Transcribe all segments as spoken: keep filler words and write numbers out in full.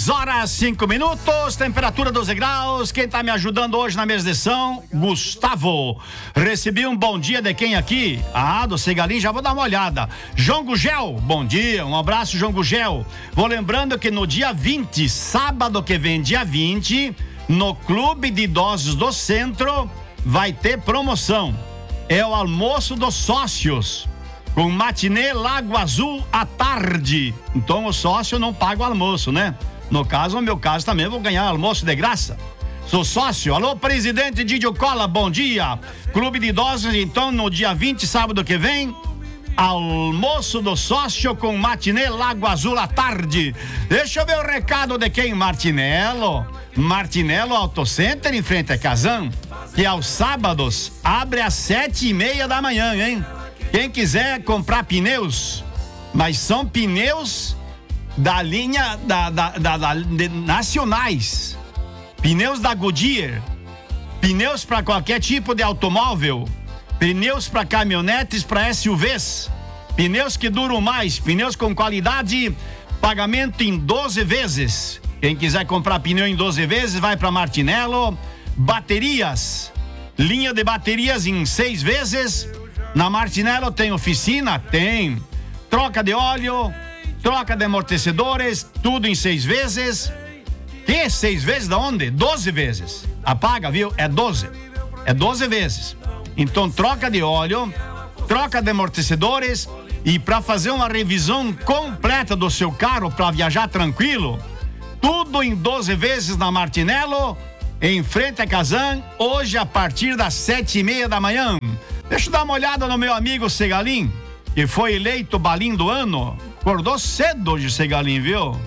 dez horas, cinco minutos, temperatura doze graus. Quem tá me ajudando hoje na mesa de som? Gustavo. Recebi um bom dia de quem aqui? Ah, do Segalim, já vou dar uma olhada. João Gugel, bom dia, um abraço, João Gugel. Vou lembrando que no dia vinte, sábado que vem, dia vinte, no Clube de Idosos do Centro, vai ter promoção. É o almoço dos sócios, com matinê Lago Azul à tarde. Então o sócio não paga o almoço, né? No caso, no meu caso também, vou ganhar almoço de graça. Sou sócio. Alô, presidente Didio Cola, bom dia. Clube de Idosos, então, no dia vinte, sábado que vem, almoço do sócio com matinê Lago Azul à tarde. Deixa eu ver o recado de quem? Martinello. Martinello Auto Center, em frente a Kazan, que aos sábados abre às sete e meia da manhã, hein? Quem quiser comprar pneus, mas são pneus da linha da, da, da, da de, nacionais, pneus da Goodyear, pneus para qualquer tipo de automóvel, pneus para caminhonetes, para S U Vs, pneus que duram mais, pneus com qualidade, pagamento em doze vezes. Quem quiser comprar pneu em doze vezes, vai para Martinello. Baterias, linha de baterias em seis vezes. Na Martinello tem oficina? Tem. Troca de óleo, troca de amortecedores, tudo em seis vezes. Que seis vezes da onde? Doze vezes. Apaga, viu? É doze. É doze vezes. Então troca de óleo, troca de amortecedores, e para fazer uma revisão completa do seu carro para viajar tranquilo, tudo em doze vezes na Martinello, em frente a Kazan, hoje a partir das sete e meia da manhã. Deixa eu dar uma olhada no meu amigo Segalim, que foi eleito Balim do ano. Acordou cedo hoje, Segalim, viu?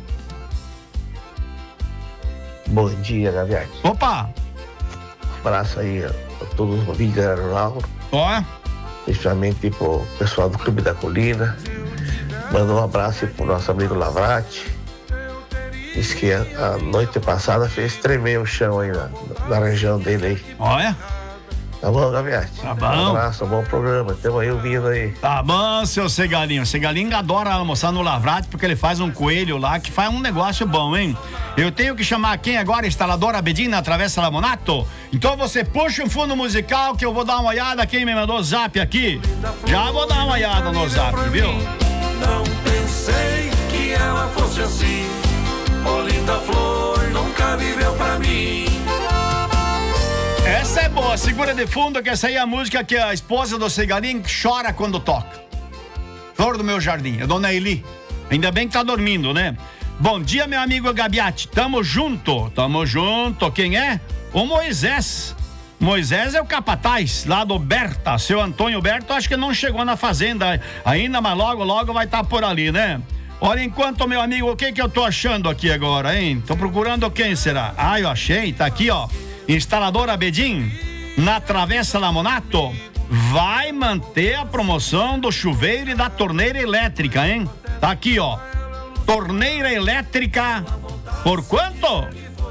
Bom dia, Gaviati. Opa! Um abraço aí a todos os ouvintes da Rural. Ó. Especialmente pro pessoal do Clube da Colina. Manda um abraço pro nosso amigo Lavrati. Diz que a, a noite passada fez tremer o chão aí na, na região dele aí. Olha. Tá bom, Gaviati? Tá bom. Um abraço, um bom programa. Tamo aí ouvindo aí. Tá bom, seu Segalinho. O Segalinho adora almoçar no Lavrati porque ele faz um coelho lá que faz um negócio bom, hein? Eu tenho que chamar quem agora? Instalador Abedin na Travessa Lamonato? Então você puxa um fundo musical que eu vou dar uma olhada. Quem me mandou o zap aqui? Já vou dar uma olhada no zap, viu? Não pensei que ela fosse assim. Oh, linda flor, nunca viveu pra mim. Essa é boa, segura de fundo, que essa aí é a música que a esposa do Segalim chora quando toca. Flor do meu jardim, a dona Eli. Ainda bem que tá dormindo, né? Bom dia, meu amigo Gabiati. Tamo junto, tamo junto. Quem é? O Moisés. Moisés é o capataz lá do Berta. Seu Antônio Berta, acho que não chegou na fazenda ainda, mas logo, logo vai estar por ali, né? Olha, enquanto, meu amigo, o que que eu tô achando aqui agora, hein? Tô procurando quem será? Ah, eu achei, tá aqui, ó. Instalador Abedin, na Travessa Lamonato, vai manter a promoção do chuveiro e da torneira elétrica, hein? Tá aqui, ó. Torneira elétrica, por quanto?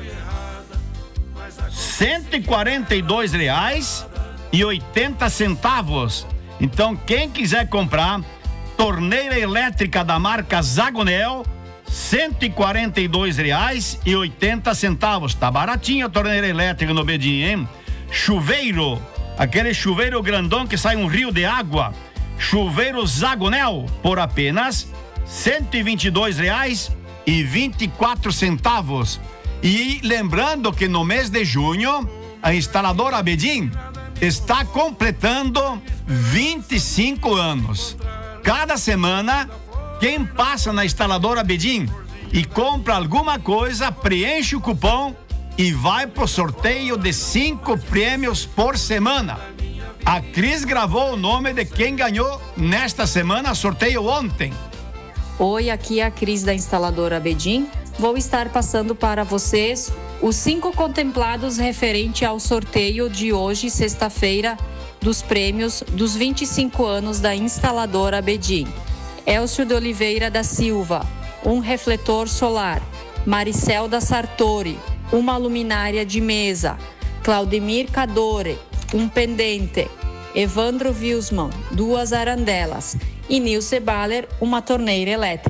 cento e quarenta e dois reais e oitenta centavos. Então, quem quiser comprar torneira elétrica da marca Zagonel, cento e quarenta e dois reais e oitenta centavos. Tá baratinha a torneira elétrica no Bedinho, hein? Chuveiro, aquele chuveiro grandão que sai um rio de água. Chuveiro Zagonel, por apenas cento e vinte e dois reais e vinte e quatro centavos. E lembrando que no mês de junho, a instaladora Abedin está completando vinte e cinco anos. Cada semana, quem passa na instaladora Abedin e compra alguma coisa, preenche o cupom e vai pro sorteio de cinco prêmios por semana. A Cris gravou o nome de quem ganhou nesta semana, sorteio ontem. Oi, aqui é a Cris da instaladora Abedin. Vou estar passando para vocês os cinco contemplados referente ao sorteio de hoje, sexta-feira, dos prêmios dos vinte e cinco anos da instaladora Abedin. Elcio de Oliveira da Silva, um refletor solar. Maricel da Sartori, uma luminária de mesa. Claudemir Cadore, um pendente. Evandro Wilsman, duas arandelas. E Nilce Baller, uma torneira elétrica.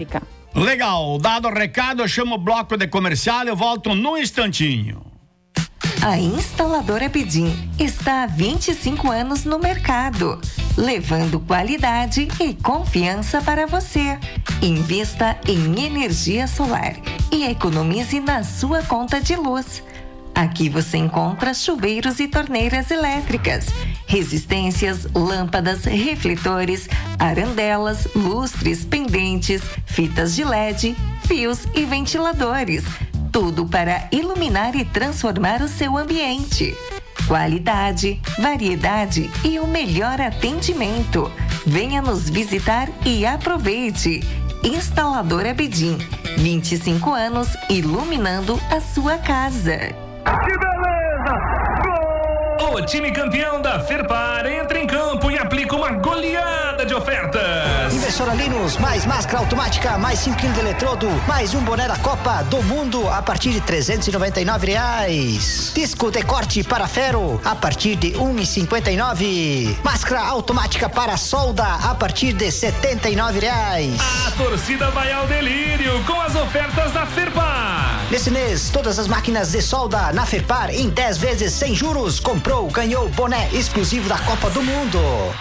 Legal, dado o recado, eu chamo o bloco de comercial e eu volto num instantinho. A Instaladora Bedim está há vinte e cinco anos no mercado, levando qualidade e confiança para você. Invista em energia solar e economize na sua conta de luz. Aqui você encontra chuveiros e torneiras elétricas, resistências, lâmpadas, refletores, arandelas, lustres, pendentes, fitas de L E D, fios e ventiladores. Tudo para iluminar e transformar o seu ambiente. Qualidade, variedade e o melhor atendimento. Venha nos visitar e aproveite. Instaladora Bedim, vinte e cinco anos iluminando a sua casa. Que beleza! Gol! O time campeão da Ferpar entra em campo e aplica uma goleada de ofertas. Impressora Linus, mais máscara automática, mais cinco quilos de eletrodo, mais um boné da Copa do Mundo a partir de trezentos e noventa e nove reais. Disco de corte para ferro a partir de um real e cinquenta e nove centavos. Máscara automática para solda a partir de setenta e nove reais. A torcida vai ao delírio com as ofertas da Ferpar. Nesse mês, todas as máquinas de solda na Ferpar em dez vezes sem juros. Comprou, ganhou boné exclusivo da Copa do Mundo.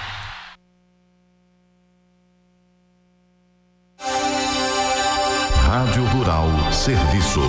Rádio Rural Serviço.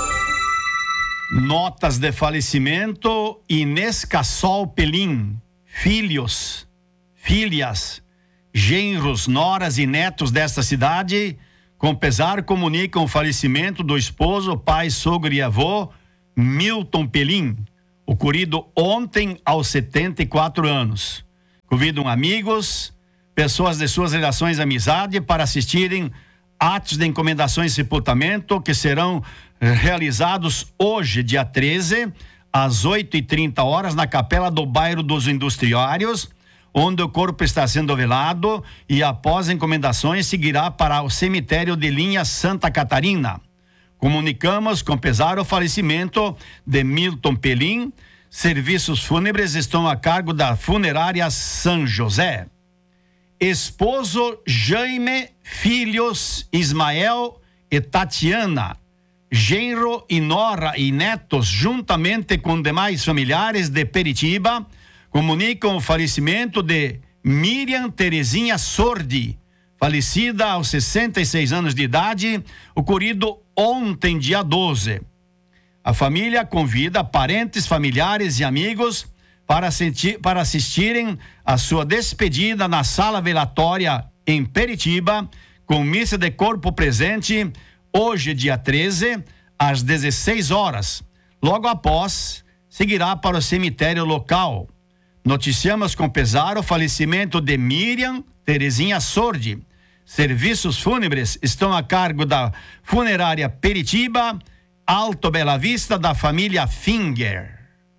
Notas de falecimento: Inescassol Pelim, filhos, filhas, genros, noras e netos desta cidade, com pesar comunicam o falecimento do esposo, pai, sogro e avô, Milton Pelim, ocorrido ontem aos setenta e quatro anos. Convidam amigos, pessoas de suas relações de amizade para assistirem atos de encomendação e sepultamento que serão realizados hoje, dia treze, às oito e trinta horas, na capela do bairro dos Industriários, onde o corpo está sendo velado e após encomendações seguirá para o cemitério de Linha Santa Catarina. Comunicamos com pesar o falecimento de Milton Pelim. Serviços fúnebres estão a cargo da Funerária São José. Esposo Jaime, filhos Ismael e Tatiana, genro e nora e netos, juntamente com demais familiares de Peritiba, comunicam o falecimento de Miriam Terezinha Sordi, falecida aos sessenta e seis anos de idade, ocorrido ontem, dia doze. A família convida parentes, familiares e amigos para, sentir, para assistirem a sua despedida na sala velatória em Peritiba, com missa de corpo presente, hoje, dia treze, às dezesseis horas. Logo após, seguirá para o cemitério local. Noticiamos com pesar o falecimento de Miriam Terezinha Sordi. Serviços fúnebres estão a cargo da Funerária Peritiba, Alto Bela Vista, da família Finger.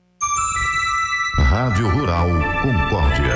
Rádio Rural Concórdia.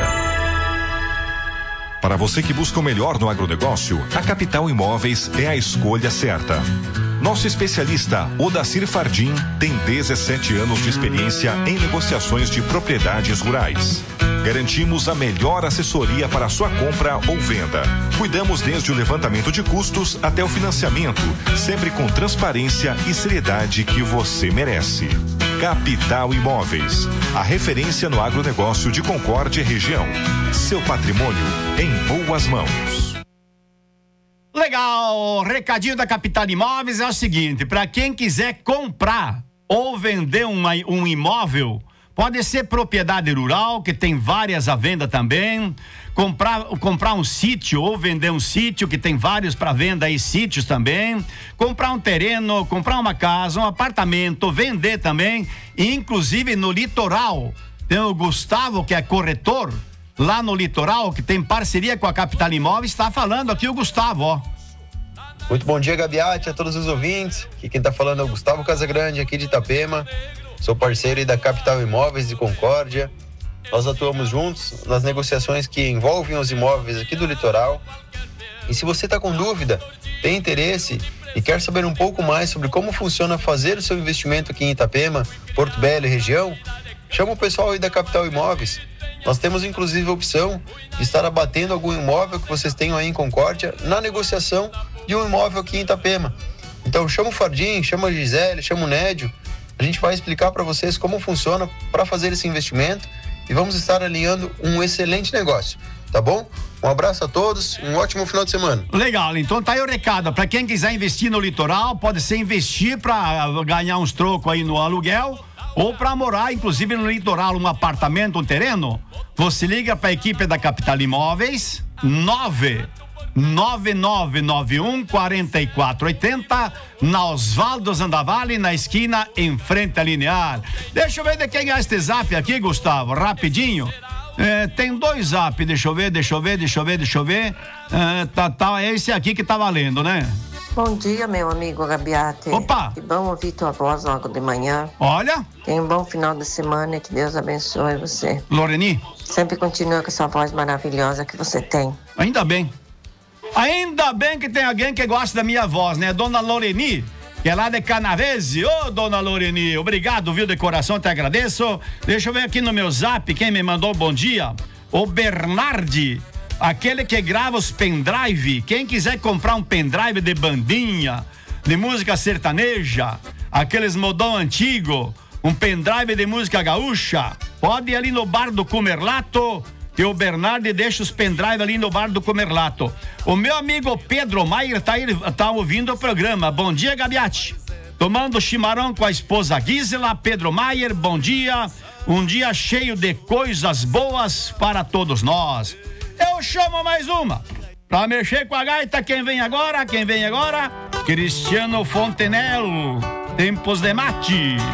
Para você que busca o melhor no agronegócio, a Capital Imóveis é a escolha certa. Nosso especialista, Odacir Fardim, tem dezessete anos de experiência em negociações de propriedades rurais. Garantimos a melhor assessoria para sua compra ou venda. Cuidamos desde o levantamento de custos até o financiamento, sempre com transparência e seriedade que você merece. Capital Imóveis, a referência no agronegócio de Concórdia e região. Seu patrimônio em boas mãos. Legal, recadinho da Capital Imóveis é o seguinte: para quem quiser comprar ou vender uma, um imóvel, pode ser propriedade rural, que tem várias à venda também, comprar, comprar um sítio ou vender um sítio, que tem vários para venda aí, sítios também, comprar um terreno, comprar uma casa, um apartamento, vender também, inclusive no litoral. Tem o Gustavo, que é corretor, lá no litoral, que tem parceria com a Capital Imóveis, está falando aqui o Gustavo, ó. Muito bom dia, Gabiati, a todos os ouvintes. Aqui quem está falando é o Gustavo Casagrande, aqui de Itapema. Sou parceiro aí da Capital Imóveis de Concórdia. Nós atuamos juntos nas negociações que envolvem os imóveis aqui do litoral. E se você está com dúvida, tem interesse e quer saber um pouco mais sobre como funciona fazer o seu investimento aqui em Itapema, Porto Belo e região, chama o pessoal aí da Capital Imóveis. Nós temos inclusive a opção de estar abatendo algum imóvel que vocês tenham aí em Concórdia na negociação de um imóvel aqui em Itapema. Então chama o Fardim, chama a Gisele, chama o Nédio. A gente vai explicar para vocês como funciona para fazer esse investimento e vamos estar alinhando um excelente negócio, tá bom? Um abraço a todos, um ótimo final de semana. Legal, então tá aí o recado. Para quem quiser investir no litoral, pode ser investir para ganhar uns trocos aí no aluguel ou para morar, inclusive no litoral, um apartamento, um terreno. Você liga para a equipe da Capital Imóveis, nove nove nove nove um quatro quatro oito zero, na Osvaldo Zandavalli, na esquina, em frente à Linear. Deixa eu ver de quem é este zap aqui, Gustavo, rapidinho. É, tem dois zap, deixa eu ver, deixa eu ver, deixa eu ver, deixa eu ver. É, tá, tá, é esse aqui que tá valendo, né? Bom dia, meu amigo Gabiati. Opa! Que bom ouvir tua voz logo de manhã. Olha! Tenha um bom final de semana e que Deus abençoe você. Loreni? Sempre continua com essa voz maravilhosa que você tem. Ainda bem. Ainda bem que tem alguém que gosta da minha voz, né? Dona Loreni, que é lá de Canavese. Ô, dona Loreni, obrigado, viu, de coração, te agradeço. Deixa eu ver aqui no meu zap quem me mandou bom dia. O Bernardi, aquele que grava os pendrive. Quem quiser comprar um pendrive de bandinha, de música sertaneja, aqueles modão antigo, um pendrive de música gaúcha, pode ir ali no bar do Comerlato, que o Bernardo deixa os pendrive ali no bar do Comerlato. O meu amigo Pedro Maier tá, aí, tá ouvindo o programa. Bom dia, Gabiati. Tomando chimarrão com a esposa Gisela. Pedro Maier, bom dia. Um dia cheio de coisas boas para todos nós. Eu chamo mais uma. Pra mexer com a gaita, quem vem agora? Quem vem agora? Cristiano Fontenelle. Tempos de mate.